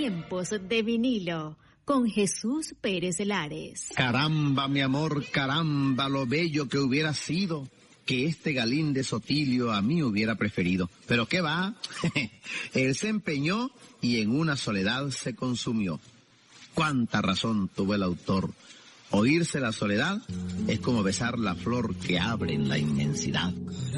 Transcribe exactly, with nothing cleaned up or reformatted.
Tiempos de vinilo con Jesús Pérez Lares. Caramba, mi amor, caramba, lo bello que hubiera sido que este Galín de Sotilio a mí hubiera preferido. Pero ¿qué va? Él se empeñó y en una soledad se consumió. Cuánta razón tuvo el autor. Oírse la soledad es como besar la flor que abre en la inmensidad.